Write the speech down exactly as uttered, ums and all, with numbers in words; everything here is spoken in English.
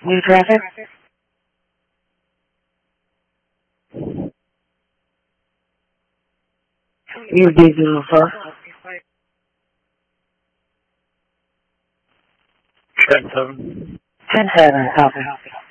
New traffic? You D zero four. ten seven. ten seven, copy.